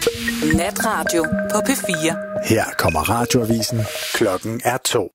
Natradio på P4. Her kommer radioavisen. Klokken er 2.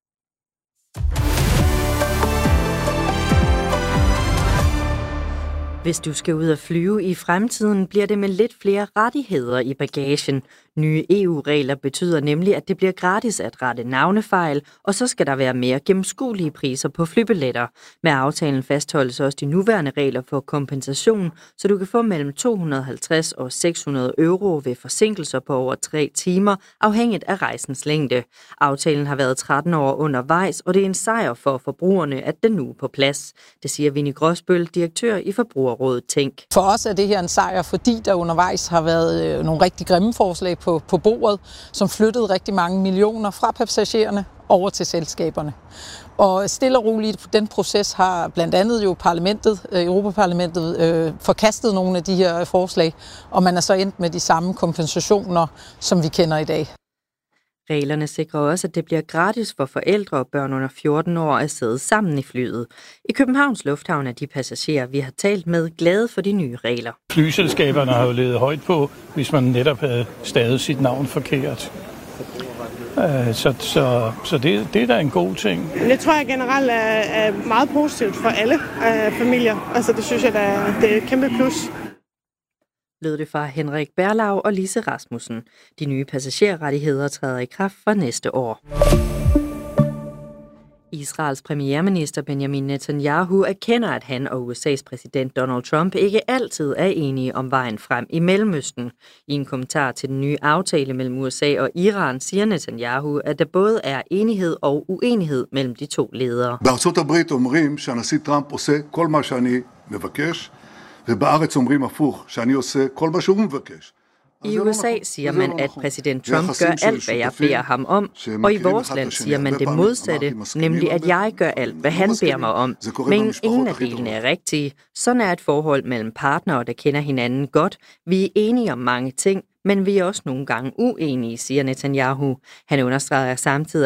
Hvis du skal ud og flyve i fremtiden, bliver det med lidt flere rettigheder i bagagen. Nye EU-regler betyder nemlig, at det bliver gratis at rette navnefejl, og så skal der være mere gennemskuelige priser på flybilletter. Med aftalen fastholdes også de nuværende regler for kompensation, så du kan få mellem 250 og 600 euro ved forsinkelser på over 3 timer, afhængigt af rejsens længde. Aftalen har været 13 år undervejs, og det er en sejr for forbrugerne, at den nu er på plads. Det siger Vinnie Gråsbøl, direktør i Forbrugerrådet Tænk. For os er det her en sejr, fordi der undervejs har været nogle rigtig grimme forslag på bordet, som flyttede rigtig mange millioner fra passagererne over til selskaberne. Og stille og roligt, den proces har blandt andet jo Europaparlamentet forkastet nogle af de her forslag, og man er så endt med de samme kompensationer, som vi kender i dag. Reglerne sikrer også, at det bliver gratis for forældre og børn under 14 år at sidde sammen i flyet. I Københavns Lufthavn er de passagerer, vi har talt med, glade for de nye regler. Flyselskaberne har jo levet højt på, hvis man netop havde stavet sit navn forkert. Så det er da en god ting. Det tror jeg generelt er meget positivt for alle familier. Altså det synes jeg, det er et kæmpe plus. Lød det fra Henrik Berlau og Lise Rasmussen. De nye passagerrettigheder træder i kraft fra næste år. Israels premierminister Benjamin Netanyahu erkender, at han og USA's præsident Donald Trump ikke altid er enige om vejen frem i Mellemøsten. I en kommentar til den nye aftale mellem USA og Iran siger Netanyahu, at der både er enighed og uenighed mellem de to ledere. בארצות הברית אומרים שהנשיא טראמפ עושה כל מה שאני מבקש, ובארץ אומרים הפוך, שאני עושה כל מה שהוא מבקש. I USA siger man, at præsident Trump gør alt, hvad jeg beder ham om, og i vores land siger man det modsatte, nemlig at jeg gør alt, hvad han beder mig om. Men ingen af delene er rigtige. Sådan er et forhold mellem partnere, der kender hinanden godt. Vi er enige om mange ting, men vi er også nogle gange uenige, siger Netanyahu. Han understreger samtidig,